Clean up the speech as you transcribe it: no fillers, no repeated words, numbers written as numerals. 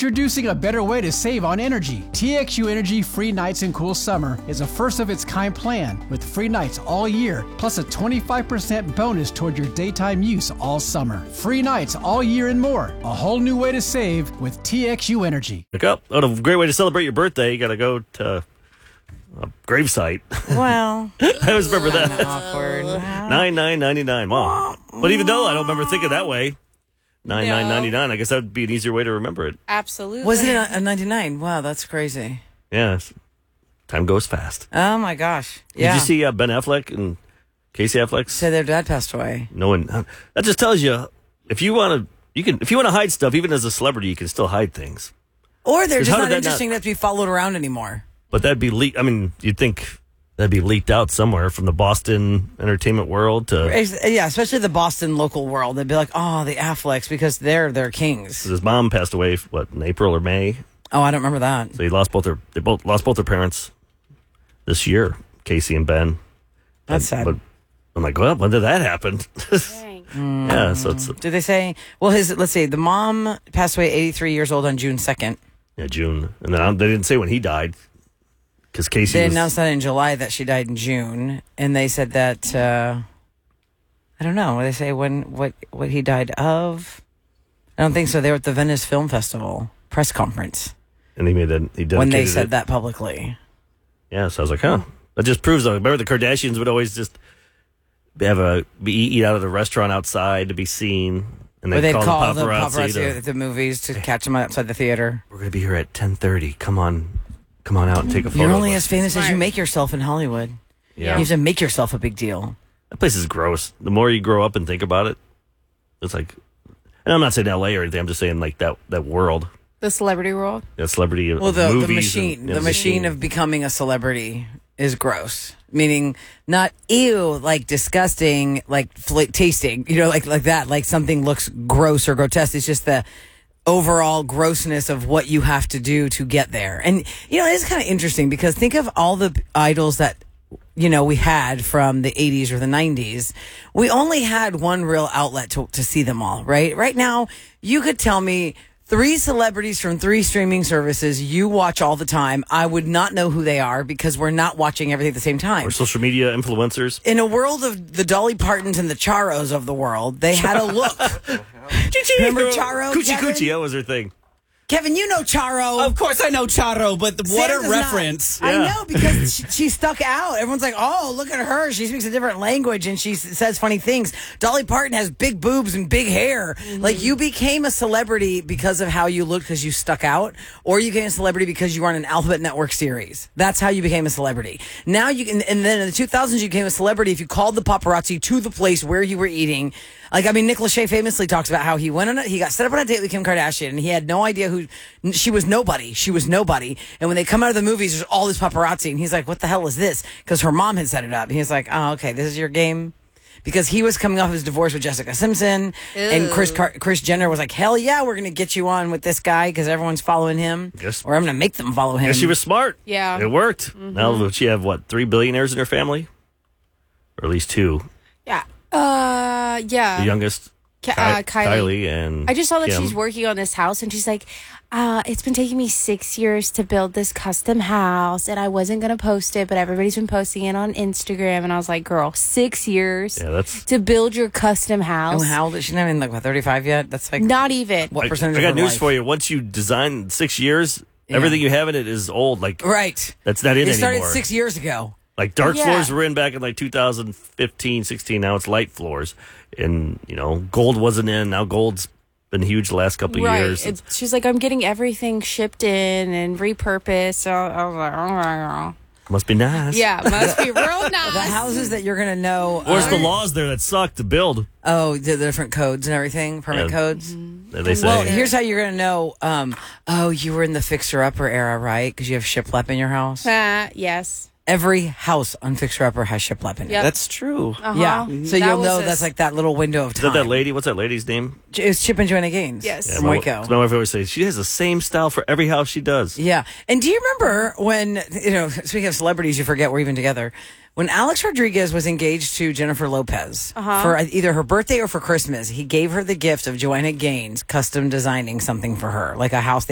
Introducing a better way to save on energy. TXU Energy Free Nights and Cool Summer is a first-of-its-kind plan with free nights all year, plus a 25% bonus toward your daytime use all summer. Free nights all year and more. A whole new way to save with TXU Energy. Look up. What a great way to celebrate your birthday. You got to go to a gravesite. Well, I always remember that. awkward. 99.99. Wow. But even though I don't remember thinking that way, 99.99. I guess that would be an easier way to remember it. Absolutely. Was it a 99? Wow, that's crazy. Yeah. Time goes fast. Oh my gosh. Yeah. Did you see Ben Affleck and Casey Affleck? So their dad passed away. No one. That just tells you if you want to hide stuff, even as a celebrity, you can still hide things. Or they're 'Cause just how not did that interesting enough to be followed around anymore. But that'd be leaked. I mean, you'd think that'd be leaked out somewhere from the Boston entertainment world to. Yeah, especially the Boston local world. They'd be like, oh, the Afflecks, because they're kings. His mom passed away, in April or May? Oh, I don't remember that. So they both lost both their parents this year, Casey and Ben. That's sad. But I'm like, well, when did that happen? Yeah, so it's Did they say? Well, let's see. The mom passed away 83 years old on June 2nd. June, and then they didn't say when he died because Casey. They announced that in July that she died in June, and they said that I don't know. They say what he died of. I don't think so. They were at the Venice Film Festival press conference, and he dedicated when they said that publicly. Yeah, so I was like, huh. That just proves, though. Remember the Kardashians would always just eat out of the restaurant outside to be seen. And they'd call the paparazzi at the movies to catch them outside the theater. We're going to be here at 10:30. Come on out and take a photo. You're only as famous as you make yourself in Hollywood. Yeah. You have to make yourself a big deal. That place is gross. The more you grow up and think about it, it's like, and I'm not saying LA or anything, I'm just saying like that world. The celebrity world? That celebrity of the movies. The machine of becoming a celebrity is gross. Meaning not ew, like disgusting, like tasting, like that, like something looks gross or grotesque. It's just the overall grossness of what you have to do to get there. And, it's kind of interesting because think of all the idols that, we had from the 80s or the 90s. We only had one real outlet to see them all, right? Right now, you could tell me 3 celebrities from 3 streaming services you watch all the time. I would not know who they are because we're not watching everything at the same time. Or social media influencers. In a world of the Dolly Partons and the Charos of the world, they had a look. Remember Charo? Coochie Coochie, that was her thing. Kevin, you know Charo. Of course I know Charo, but what Sam a reference. I know, because she stuck out. Everyone's like, oh, look at her. She speaks a different language and she says funny things. Dolly Parton has big boobs and big hair. Mm-hmm. Like, you became a celebrity because of how you looked because you stuck out, or you became a celebrity because you were on an Alphabet Network series. That's how you became a celebrity. Now you can, and then in the 2000s, you became a celebrity if you called the paparazzi to the place where you were eating. Like, I mean, Nick Lachey famously talks about how he got set up on a date with Kim Kardashian, and he had no idea she was nobody. She was nobody. And when they come out of the movies, there's all this paparazzi, and he's like, what the hell is this? Because her mom had set it up. And he's like, oh, okay, this is your game? Because he was coming off his divorce with Jessica Simpson, and Kris Jenner was like, hell yeah, we're going to get you on with this guy because everyone's following him. Yes. Or I'm going to make them follow him. Yeah, she was smart. Yeah. It worked. Mm-hmm. Now, does she have, 3 billionaires in her family? Or at least 2. Yeah. Yeah. The youngest. Kylie and I just saw that Kim. she's working on this house, and she's like, it's been taking me 6 years to build this custom house, and I wasn't going to post it, but everybody's been posting it on Instagram. And I was like, girl, 6 years to build your custom house. And how old is she? Not even 35 yet? That's like not even. What percentage? I got of her news life? for you. Once you design 6 years, everything you have in it is old. Right. That's not in anymore. It started 6 years ago. Like dark floors were in back in 2015, 16. Now it's light floors. And, gold wasn't in. Now gold's been huge the last couple of years. She's like, I'm getting everything shipped in and repurposed. So I was like, oh my God. Must be nice. Yeah, must be real nice. The houses that you're going to know. Where's the laws there that suck to build? Oh, the different codes and everything, permit codes. Mm-hmm. They say. Well, here's how you're going to know. You were in the fixer-upper era, right? Because you have shiplap in your house. Yes. Every house on Fixer Upper has shiplap in it. Yep. That's true. Uh-huh. Yeah. So you'll know that's like that little window of time. Is that lady? What's that lady's name? It's Chip and Joanna Gaines. Yes. From Waco. My wife always says she has the same style for every house she does. Yeah. And do you remember when, speaking of celebrities, you forget we're even together. When Alex Rodriguez was engaged to Jennifer Lopez for either her birthday or for Christmas, he gave her the gift of Joanna Gaines custom designing something for her, like a house.